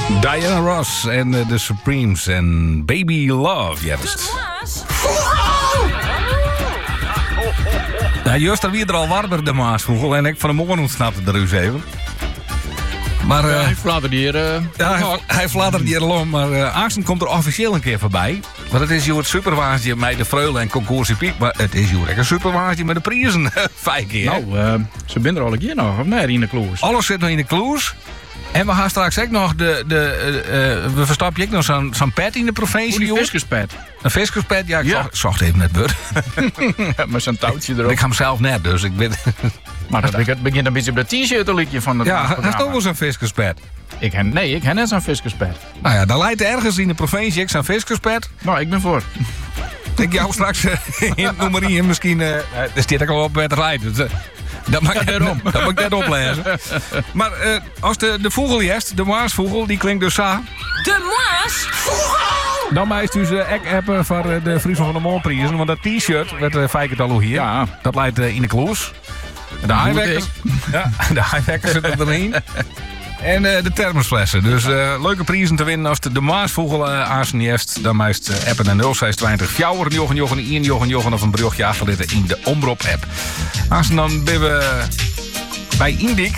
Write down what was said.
Diana Ross en de Supremes en Baby Love, juist. Ja, juist, er weer er al warmer de Maasvogel en ik van de morgen ontsnapte er eens even. Maar, hij fladderde hier. Hij fladderde hier al, maar Aarsen komt er officieel een keer voorbij. Want het is hier het superwaasje met de Freule en Concoursie Piek. Maar het is hier een superwaasje met de prijzen. 5 keer. Nou, ze zijn er al een keer nog, of nee, in de kloos. Alles zit nog in de kloos. En we gaan straks ook nog we verstappen je ook nog zo'n pet in de provincie. Een viskerspet. Een viskerspet? Ja, ik zocht even net bud. Maar zo'n touwtje erop. Ik ga hem zelf net, dus ik weet... Maar dat begint een beetje op dat t-shirt te likje van het Ja, hij is toch wel zo'n viskerspet. Ik heb net zo'n viskerspet. Nou ja, dan leidt ergens in de provincie ik zo'n viskerspet. Nou, ik ben voor. Ik jou straks in het nummer in. Misschien er staat ook al op het rijden. Dus, dat mag ik net oplezen. Maar als de vogel jest, de Maasvogel, die klinkt dus zo. De Maasvogel! Dan meest u ze appen voor de Friesen van de Mondprijzen. Want dat t-shirt werd feikend al hier. Ja. Dat leidt in de kloos. De haaiwekkers zitten erin. En de thermosflessen. Dus leuke prijzen te winnen als de Maasvogel aansniest. Dan meest appen naar 0620 4 of een berichtje achterlaten in de Omroep-app. Als dan ben we bij Indik.